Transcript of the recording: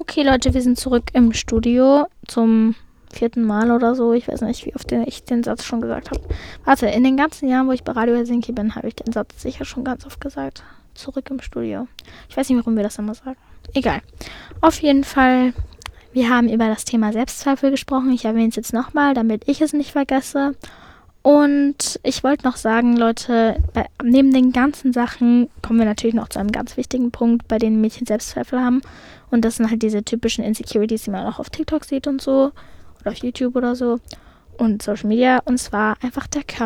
Okay, Leute, wir sind zurück im Studio zum 4. Mal oder so. Ich weiß nicht, wie oft ich den Satz schon gesagt habe. Warte, in den ganzen Jahren, wo ich bei Radio Helsinki bin, habe ich den Satz sicher schon ganz oft gesagt. Zurück im Studio. Ich weiß nicht, warum wir das immer sagen. Egal. Auf jeden Fall, wir haben über das Thema Selbstzweifel gesprochen. Ich erwähne es jetzt nochmal, damit ich es nicht vergesse. Und ich wollte noch sagen, Leute, neben den ganzen Sachen kommen wir natürlich noch zu einem ganz wichtigen Punkt, bei denen Mädchen Selbstzweifel haben. Und das sind halt diese typischen Insecurities, die man auch auf TikTok sieht und so. Oder auf YouTube oder so. Und Social Media. Und zwar einfach der Körper.